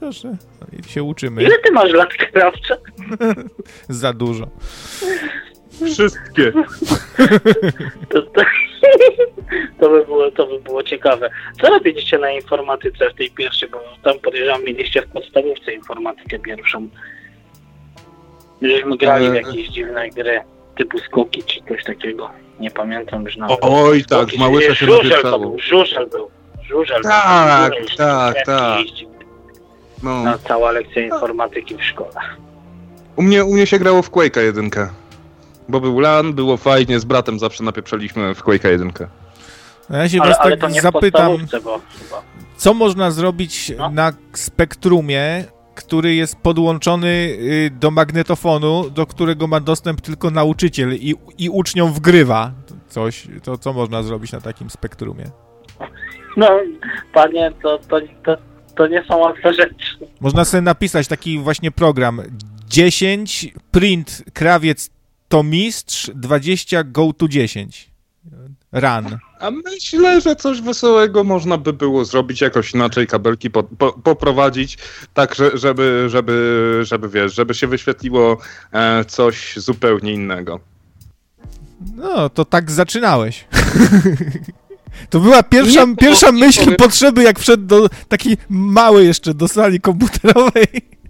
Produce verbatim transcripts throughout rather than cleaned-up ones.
proszę. I się uczymy. Ile ty masz lat, krawcze? Za dużo. Wszystkie. To, to, to, by było, to by było ciekawe. Co robiliście na informatyce w tej pierwszej? Bo tam podejrzewam, mieliście w podstawówce informatykę pierwszą. Żeśmy grali w jakieś dziwne gry typu skoki czy coś takiego. Nie pamiętam już nawet. Oj, tak, w Małysza się nawietrzało. Żużel był. Żużel był. Tak, Żużel, tak, tak. No. Na cała lekcja informatyki w szkole. U mnie, u mnie się grało w Quake'a jedynkę. Bo był LAN, było fajnie, z bratem zawsze napieprzaliśmy w Quake'a jedynkę. No ja się ale, was ale tak to nie zapytam, bo chyba. Co można zrobić no? na Spektrumie, który jest podłączony do magnetofonu, do którego ma dostęp tylko nauczyciel i, i uczniom wgrywa coś, to co można zrobić na takim Spektrumie? No, panie, to, to, to, to nie są łatwe rzeczy. Można sobie napisać taki właśnie program dziesięć, print, krawiec to mistrz, dwadzieścia, go to dziesięć. Run. A myślę, że coś wesołego można by było zrobić, jakoś inaczej kabelki po, po, poprowadzić, tak, że, żeby, żeby, żeby, wiesz, żeby się wyświetliło e, coś zupełnie innego. No, to tak zaczynałeś. To była pierwsza, Nie, pierwsza bo, myśl powiem... potrzeby, jak wszedł do taki mały jeszcze do sali komputerowej.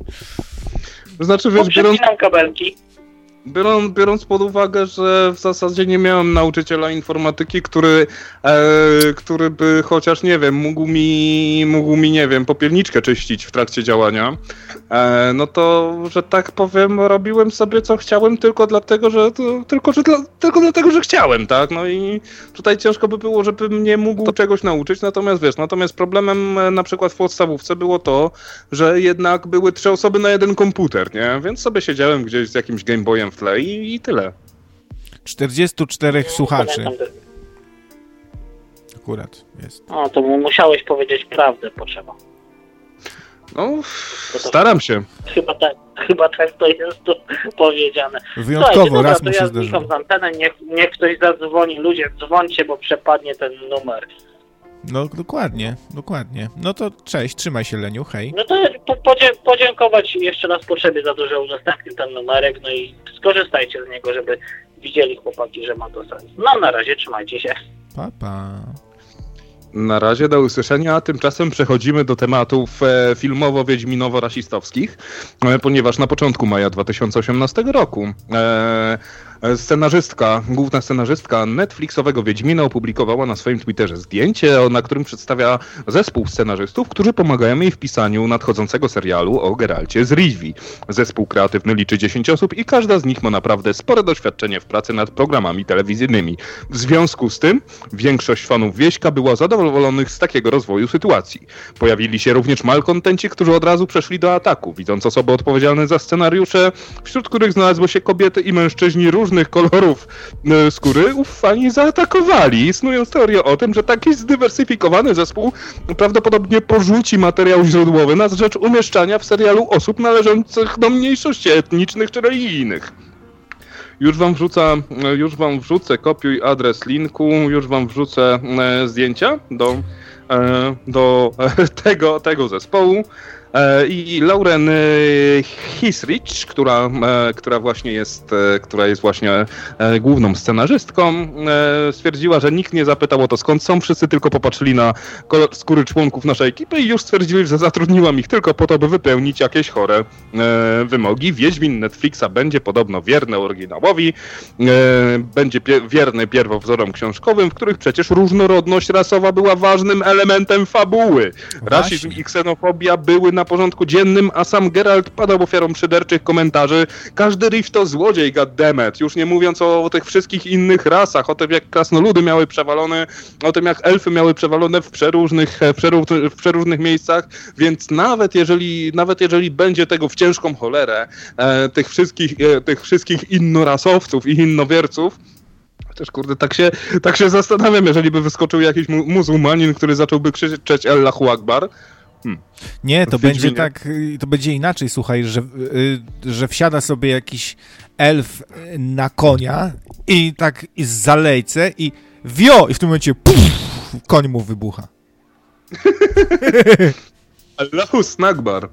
To znaczy, wiesz, biorąc... kabelki. Biorąc, biorąc pod uwagę, że w zasadzie nie miałem nauczyciela informatyki, który, e, który by chociaż, nie wiem, mógł mi, mógł mi, nie wiem, popielniczkę czyścić w trakcie działania, e, no to, że tak powiem, robiłem sobie co chciałem tylko dlatego, że, to, tylko, że dla, tylko dlatego, że chciałem, tak? No i tutaj ciężko by było, żeby mnie mógł czegoś nauczyć, natomiast wiesz, natomiast problemem na przykład w podstawówce było to, że jednak były trzy osoby na jeden komputer, nie? Więc sobie siedziałem gdzieś z jakimś Game Boyem w tle i, i tyle. czterdziestu czterech słuchaczy. Akurat jest. No to musiałeś powiedzieć prawdę, potrzeba. No, staram się. Chyba tak, chyba tak to jest tu powiedziane. Wyjątkowo, Słuchajcie, dobra, raz to mu się ja zdarzyło. znikam z antenę, niech, niech ktoś zadzwoni. Ludzie, dzwońcie, bo przepadnie ten numer. No dokładnie, dokładnie. No to cześć, trzymaj się, Leniu, hej. No to po, podzie, podziękować jeszcze raz potrzebie za to, że udostępnił ten numerek, no i skorzystajcie z niego, żeby widzieli chłopaki, że ma to sens. No na razie, trzymajcie się. Pa, pa. Na razie do usłyszenia, a tymczasem przechodzimy do tematów e, filmowo-wiedźminowo-rasistowskich, e, ponieważ na początku maja dwa tysiące osiemnastego roku e, scenarzystka, główna scenarzystka Netflixowego Wiedźmina opublikowała na swoim Twitterze zdjęcie, na którym przedstawia zespół scenarzystów, którzy pomagają jej w pisaniu nadchodzącego serialu o Geralcie z Rivii. Zespół kreatywny liczy dziesięć osób i każda z nich ma naprawdę spore doświadczenie w pracy nad programami telewizyjnymi. W związku z tym większość fanów Wieśka była zadowolonych z takiego rozwoju sytuacji. Pojawili się również malkontenci, którzy od razu przeszli do ataku, widząc osoby odpowiedzialne za scenariusze, wśród których znalazły się kobiety i mężczyźni różnych kolorów e, skóry, ów fani zaatakowali, snując teorię o tym, że taki zdywersyfikowany zespół prawdopodobnie porzuci materiał źródłowy na rzecz umieszczania w serialu osób należących do mniejszości etnicznych czy religijnych. Już wam wrzucę, już wam wrzucę, kopiuj adres linku, już wam wrzucę e, zdjęcia do, e, do e, tego, tego zespołu. I Lauren Hisrich, która, która właśnie jest, która jest właśnie główną scenarzystką, stwierdziła, że nikt nie zapytał o to, skąd są, wszyscy tylko popatrzyli na kolor skóry członków naszej ekipy i już stwierdzili, że zatrudniłam ich tylko po to, by wypełnić jakieś chore wymogi. Wiedźmin Netflixa będzie podobno wierny oryginałowi, będzie pie- wierny pierwowzorom książkowym, w których przecież różnorodność rasowa była ważnym elementem fabuły. Rasizm i ksenofobia były na na porządku dziennym, a sam Geralt padał ofiarą szyderczych komentarzy. Każdy Riff to złodziej, goddammit. Już nie mówiąc o, o tych wszystkich innych rasach, o tym jak krasnoludy miały przewalone, o tym jak elfy miały przewalone w przeróżnych, w przeróżnych, w przeróżnych miejscach, więc nawet jeżeli, nawet jeżeli będzie tego w ciężką cholerę, e, tych wszystkich, e, tych wszystkich innorasowców i innowierców, też kurde, tak się, tak się zastanawiam, jeżeli by wyskoczył jakiś mu- muzułmanin, który zacząłby krzyczeć Allahu Akbar. Hmm. Nie, to W będzie Wiedźminie. tak, to będzie inaczej, słuchaj, że, y, że wsiada sobie jakiś elf na konia i tak i z zalejce i wio! I w tym momencie puf, koń mu wybucha. Allahu Akbar.